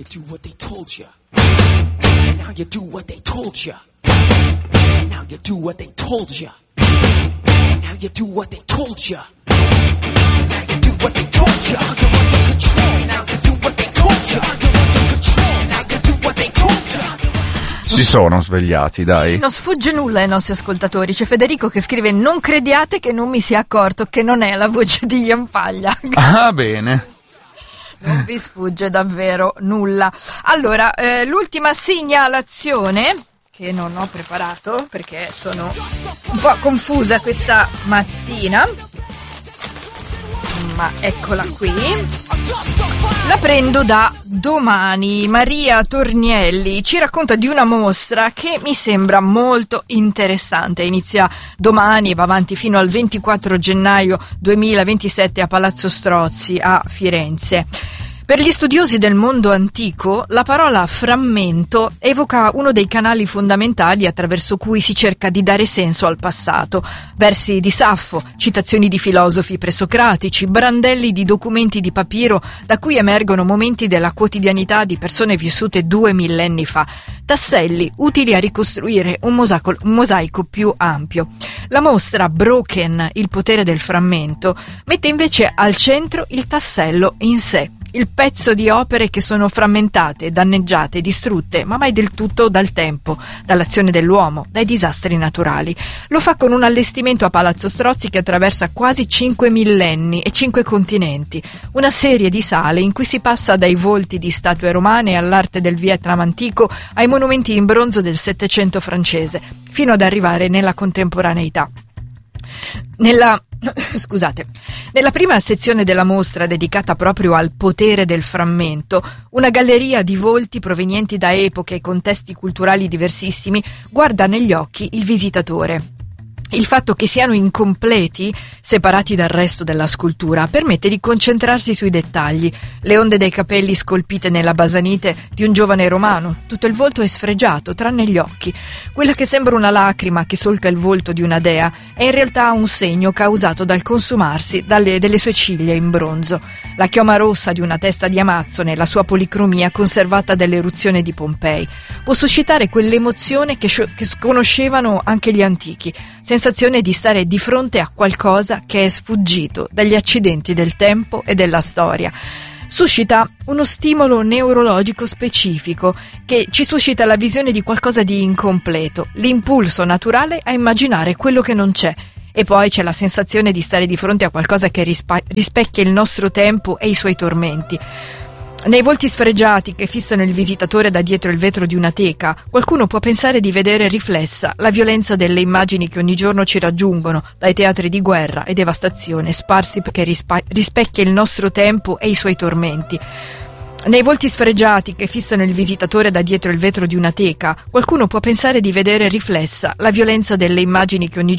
you do what they told you. And now you do what they told you. And now you do what they told you. And now you do what they told you. And now you do what they told you. You're under control. And now you do what they told you. You're under control. And now you do what they told you. Si sono svegliati, dai. Non sfugge nulla ai nostri ascoltatori. C'è Federico che scrive: non crediate che non mi sia accorto che non è la voce di Ian Faglia. Ah, bene. Non vi sfugge davvero nulla. Allora, l'ultima segnalazione che non ho preparato perché sono un po' confusa questa mattina, ma eccola qui. La prendo da Domani. Maria Tornielli ci racconta di una mostra che mi sembra molto interessante. Inizia domani e va avanti fino al 24 gennaio 2027 a Palazzo Strozzi a Firenze. Per gli studiosi del mondo antico, la parola frammento evoca uno dei canali fondamentali attraverso cui si cerca di dare senso al passato. Versi di Saffo, citazioni di filosofi presocratici, brandelli di documenti di papiro da cui emergono momenti della quotidianità di persone vissute 2 millenni fa. Tasselli utili a ricostruire un mosaico più ampio. La mostra Broken, il potere del frammento, mette invece al centro il tassello in sé. Il pezzo di opere che sono frammentate, danneggiate, distrutte, ma mai del tutto dal tempo, dall'azione dell'uomo, dai disastri naturali. Lo fa con un allestimento a Palazzo Strozzi che attraversa quasi 5 millenni e 5 continenti. Una serie di sale in cui si passa dai volti di statue romane all'arte del Vietnam antico ai monumenti in bronzo del Settecento francese, fino ad arrivare nella contemporaneità. Nella prima sezione della mostra dedicata proprio al potere del frammento, una galleria di volti provenienti da epoche e contesti culturali diversissimi guarda negli occhi il visitatore. Il fatto che siano incompleti, separati dal resto della scultura, permette di concentrarsi sui dettagli. Le onde dei capelli scolpite nella basanite di un giovane romano, tutto il volto è sfregiato, tranne gli occhi. Quella che sembra una lacrima che solca il volto di una dea è in realtà un segno causato dal consumarsi delle sue ciglia in bronzo. La chioma rossa di una testa di Amazzone, la sua policromia conservata dall'eruzione di Pompei, può suscitare quell'emozione che conoscevano anche gli antichi, sensazione di stare di fronte a qualcosa che è sfuggito dagli accidenti del tempo e della storia. Suscita uno stimolo neurologico specifico che ci suscita la visione di qualcosa di incompleto, l'impulso naturale a immaginare quello che non c'è. E poi c'è la sensazione di stare di fronte a qualcosa che rispecchia il nostro tempo e i suoi tormenti. Nei volti sfregiati che fissano il visitatore da dietro il vetro di una teca, qualcuno può pensare di vedere riflessa la violenza delle immagini che ogni giorno ci raggiungono dai teatri di guerra e devastazione sparsi che rispecchia il nostro tempo e i suoi tormenti. Nei volti sfregiati che fissano il visitatore da dietro il vetro di una teca, qualcuno può pensare di vedere riflessa la violenza delle immagini che ogni